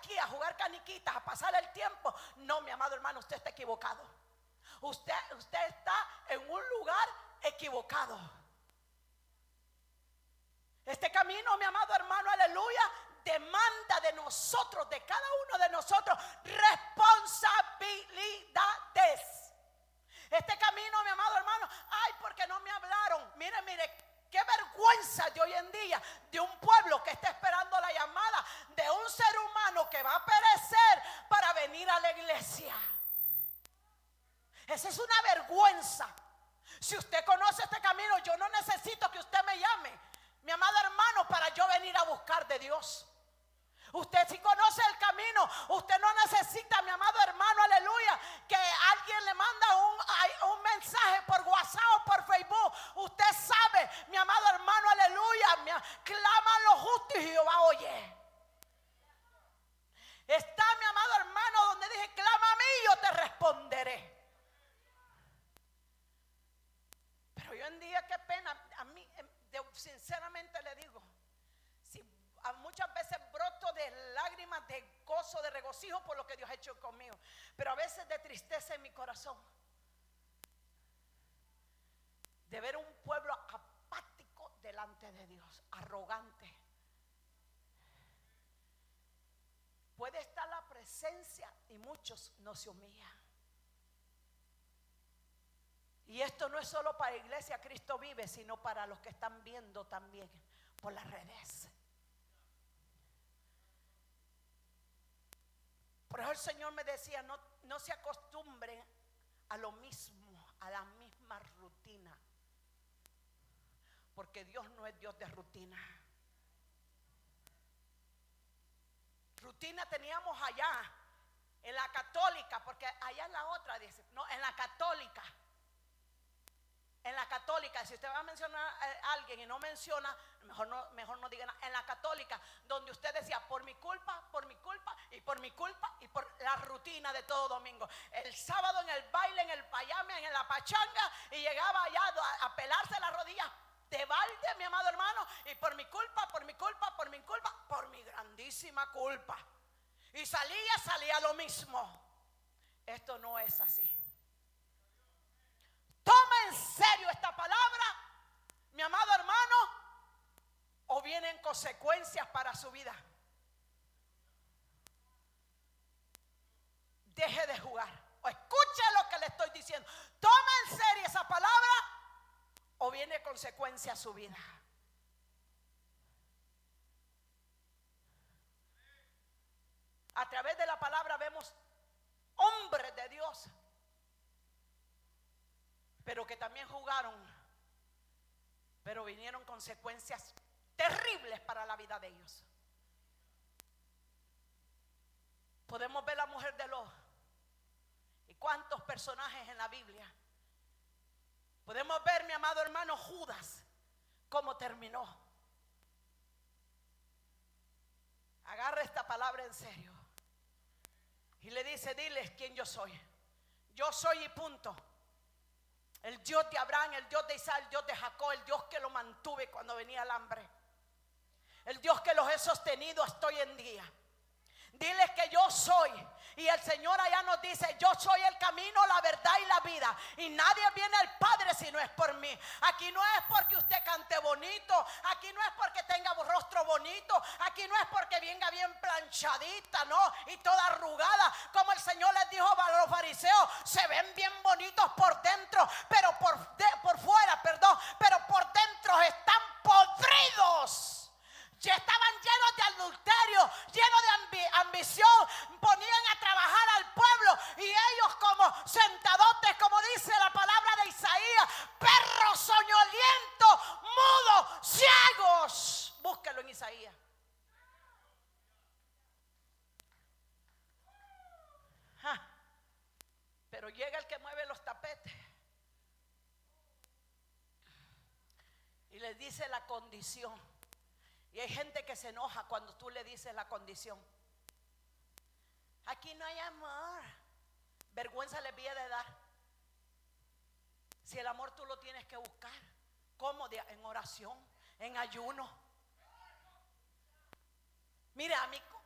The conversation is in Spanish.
aquí a jugar caniquitas, a pasar el tiempo. No, mi amado hermano, usted está equivocado. Usted está en un lugar equivocado. Este camino, mi amado hermano, aleluya, demanda de nosotros, de cada uno de nosotros, responsabilidades. Este camino, mi amado hermano, ay, porque no me hablaron. Mire, qué vergüenza de hoy en día de un pueblo que está esperando la llamada de un ser humano que va a perecer para venir a la iglesia. Esa es una vergüenza. Si usted conoce este camino, yo no necesito que usted me llame, mi amado hermano, para yo venir a buscar de Dios. Usted si conoce el camino, usted no necesita, mi amado hermano, aleluya, que alguien le manda un mensaje por WhatsApp o por Facebook. Usted sabe, mi amado hermano, aleluya, clama a los justos y Jehová oye. Está, mi amado hermano, donde dije, clama a mí y yo te responderé. Pero hoy en día, qué pena, a mí, sinceramente le digo, muchas veces broto de lágrimas, de gozo, de regocijo por lo que Dios ha hecho conmigo, pero a veces de tristeza en mi corazón, de ver un pueblo apático delante de Dios, arrogante. Puede estar la presencia y muchos no se humillan. Y esto no es solo para Iglesia Cristo Vive, sino para los que están viendo también por las redes. Por eso el Señor me decía, no se acostumbren a lo mismo, a la misma rutina, porque Dios no es Dios de rutina. Rutina teníamos allá en la católica, porque allá en la otra dice, no, en la católica. En la católica, si usted va a mencionar a alguien y no menciona, mejor no diga nada. En la católica, donde usted decía, por mi culpa, y por la rutina de todo domingo. El sábado en el baile, en el payame, en la pachanga, y llegaba allá a pelarse las rodillas de balde, mi amado hermano, y por mi grandísima culpa. Y salía lo mismo. Esto no es así. Toma en serio esta palabra, mi amado hermano, o vienen consecuencias para su vida. Deje de jugar, o escuche lo que le estoy diciendo. Toma en serio esa palabra, o viene consecuencia a su vida. A través de la palabra vemos hombres de Dios, pero que también jugaron, pero vinieron consecuencias terribles para la vida de ellos. Podemos ver la mujer de Lot y cuántos personajes en la Biblia. Podemos ver, mi amado hermano, Judas, cómo terminó. Agarra esta palabra en serio y le dice, diles quién yo soy. Yo soy y punto. El Dios de Abraham, el Dios de Isaac, el Dios de Jacob, el Dios que lo mantuve cuando venía el hambre, el Dios que los he sostenido hasta hoy en día. Diles que yo soy. Y el Señor allá nos dice, yo soy el camino, la verdad y la vida, y nadie viene al Padre si no es por mí. Aquí no es porque usted cante bonito, aquí no es porque tenga rostro bonito, aquí no es porque venga bien planchadita, no, y toda arrugada, como el Señor les dijo a los fariseos, se ven bien bonitos por dentro, pero por fuera, pero por dentro están podridos. Ya estaban llenos de adulterio, llenos de ambición, ponían a trabajar al pueblo y ellos como sentadotes, como dice la palabra de Isaías, perros soñolientos, mudos, ciegos. Búsquelo en Isaías. Pero llega el que mueve los tapetes y les dice la condición. Y hay gente que se enoja cuando tú le dices la condición. Aquí no hay amor. Vergüenza le viene dar. Si el amor tú lo tienes que buscar. ¿Cómo? En oración, en ayuno. Mira, a mí